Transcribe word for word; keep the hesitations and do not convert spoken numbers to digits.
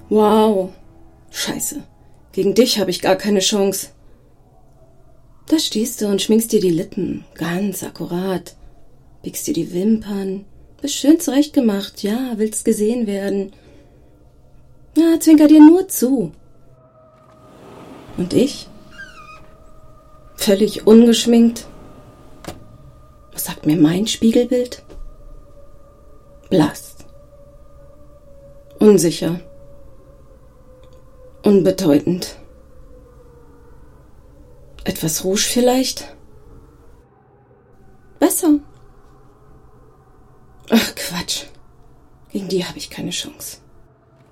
Wow. Scheiße. Gegen dich habe ich gar keine Chance. Da stehst du und schminkst dir die Lippen. Ganz akkurat. Biegst dir die Wimpern. Bist schön zurechtgemacht. Ja, willst gesehen werden. Ja, zwinker dir nur zu. Und ich? Völlig ungeschminkt. Was sagt mir mein Spiegelbild? Blass. Unsicher. Unbedeutend. Etwas Rouge vielleicht? Besser. Ach Quatsch. Gegen die habe ich keine Chance.